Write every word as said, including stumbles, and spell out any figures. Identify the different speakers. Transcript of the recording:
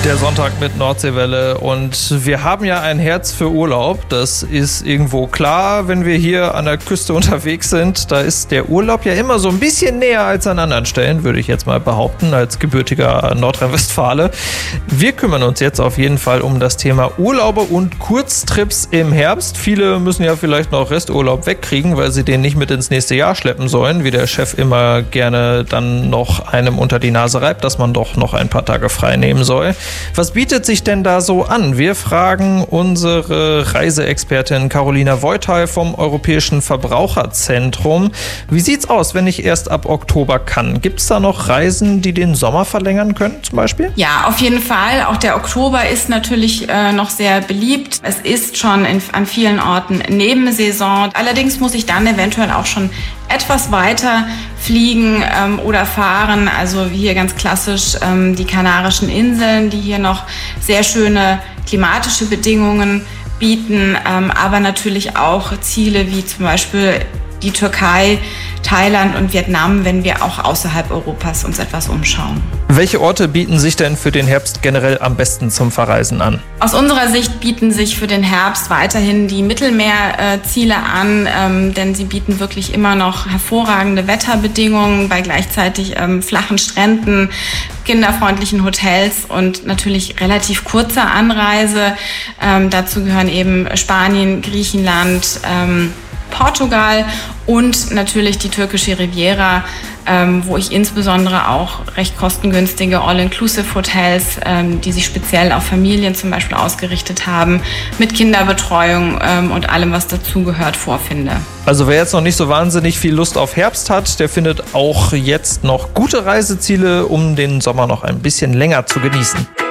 Speaker 1: Der Sonntag mit Nordseewelle und wir haben ja ein Herz für Urlaub. Das ist irgendwo klar, wenn wir hier an der Küste unterwegs sind. Da ist der Urlaub ja immer so ein bisschen näher als an anderen Stellen, würde ich jetzt mal behaupten, als gebürtiger Nordrhein-Westfale. Wir kümmern uns jetzt auf jeden Fall um das Thema Urlaube und Kurztrips im Herbst. Viele müssen ja vielleicht noch Resturlaub wegkriegen, weil sie den nicht mit ins nächste Jahr schleppen sollen, wie der Chef immer gerne dann noch einem unter die Nase reibt, dass man doch noch ein paar Tage frei nehmen soll. Was bietet sich denn da so an? Wir fragen unsere Reiseexpertin Carolina Voital vom Europäischen Verbraucherzentrum. Wie sieht's aus, wenn ich erst ab Oktober kann? Gibt es da noch Reisen, die den Sommer verlängern können zum Beispiel?
Speaker 2: Ja, auf jeden Fall. Auch der Oktober ist natürlich äh, noch sehr beliebt. Es ist schon in, an vielen Orten Nebensaison. Allerdings muss ich dann eventuell auch schon etwas weiter fliegen ähm, oder fahren. Also wie hier ganz klassisch ähm, die Kanarischen Inseln, die hier noch sehr schöne klimatische Bedingungen bieten, ähm, aber natürlich auch Ziele wie zum Beispiel die Türkei, Thailand und Vietnam, wenn wir auch außerhalb Europas uns etwas umschauen.
Speaker 1: Welche Orte bieten sich denn für den Herbst generell am besten zum Verreisen an?
Speaker 2: Aus unserer Sicht bieten sich für den Herbst weiterhin die Mittelmeerziele an, ähm, denn sie bieten wirklich immer noch hervorragende Wetterbedingungen bei gleichzeitig ähm, flachen Stränden, kinderfreundlichen Hotels und natürlich relativ kurzer Anreise. Ähm, dazu gehören eben Spanien, Griechenland, ähm, Portugal und natürlich die türkische Riviera, ähm, wo ich insbesondere auch recht kostengünstige All-Inclusive-Hotels, ähm, die sich speziell auf Familien zum Beispiel ausgerichtet haben, mit Kinderbetreuung ähm, und allem, was dazugehört, vorfinde.
Speaker 1: Also wer jetzt noch nicht so wahnsinnig viel Lust auf Herbst hat, der findet auch jetzt noch gute Reiseziele, um den Sommer noch ein bisschen länger zu genießen.